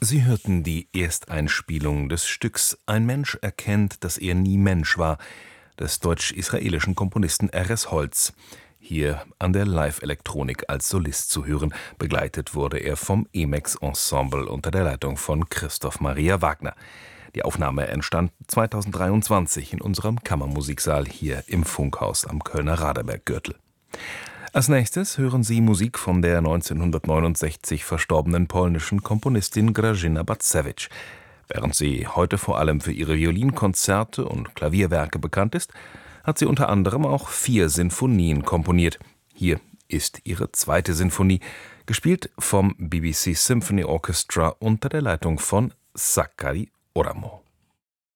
Sie hörten die Ersteinspielung des Stücks »Ein Mensch erkennt, dass er nie Mensch war« des deutsch-israelischen Komponisten R.S. Holz, hier an der Live-Elektronik als Solist zu hören. Begleitet wurde er vom EMEX-Ensemble unter der Leitung von Christoph Maria Wagner. Die Aufnahme entstand 2023 in unserem Kammermusiksaal hier im Funkhaus am Kölner Radeberggürtel. Als nächstes hören Sie Musik von der 1969 verstorbenen polnischen Komponistin Grażyna Bacewicz. Während sie heute vor allem für ihre Violinkonzerte und Klavierwerke bekannt ist, hat sie unter anderem auch 4 Sinfonien komponiert. Hier ist ihre 2. Sinfonie, gespielt vom BBC Symphony Orchestra unter der Leitung von Sakari Oramo.